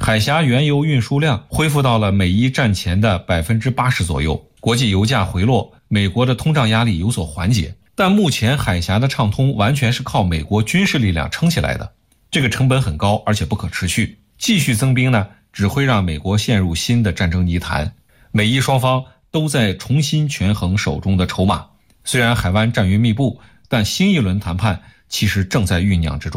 海峡原油运输量恢复到了美伊战前的 80% 左右，国际油价回落，美国的通胀压力有所缓解。但目前海峡的畅通完全是靠美国军事力量撑起来的，这个成本很高，而且不可持续。继续增兵呢，只会让美国陷入新的战争泥潭。美伊双方都在重新权衡手中的筹码。虽然海湾战云密布，但新一轮谈判其实正在酝酿之中。